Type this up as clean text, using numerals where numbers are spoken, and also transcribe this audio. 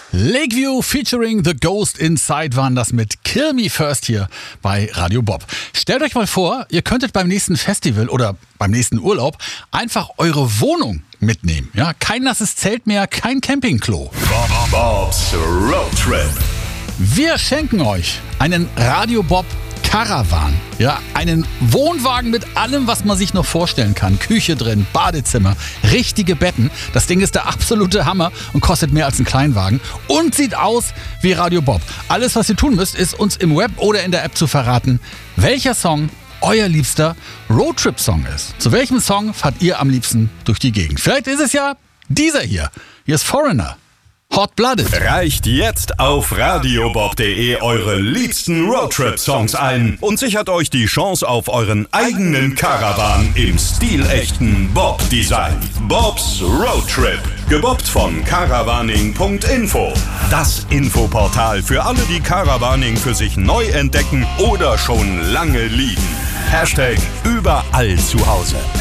Lakeview featuring The Ghost Inside waren das mit Kill Me First hier bei Radio Bob. Stellt euch mal vor, ihr könntet beim nächsten Festival oder beim nächsten Urlaub einfach eure Wohnung mitnehmen. Ja, kein nasses Zelt mehr, kein Campingklo. Bob's Road Trip. Wir schenken euch einen Radio Bob Caravan. Ja, einen Wohnwagen mit allem, was man sich noch vorstellen kann. Küche drin, Badezimmer, richtige Betten. Das Ding ist der absolute Hammer und kostet mehr als ein Kleinwagen und sieht aus wie Radio Bob. Alles, was ihr tun müsst, ist uns im Web oder in der App zu verraten, welcher Song euer liebster Roadtrip-Song ist. Zu welchem Song fahrt ihr am liebsten durch die Gegend? Vielleicht ist es ja dieser hier. Hier ist Foreigner. Hot Blooded. Reicht jetzt auf radiobob.de eure liebsten Roadtrip-Songs ein und sichert euch die Chance auf euren eigenen Caravan im stilechten Bob-Design. Bob's Road Trip. Gebobbt von caravaning.info. Das Infoportal für alle, die Caravaning für sich neu entdecken oder schon lange lieben. #überall zu Hause.